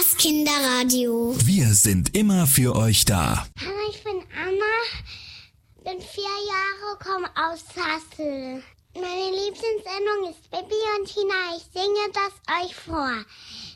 Das Kinderradio. Wir sind immer für euch da. Hallo, ich bin Anna, bin 4 Jahre, komme aus Hassel. Meine Lieblingssendung ist Bibi und Tina. Ich singe das euch vor.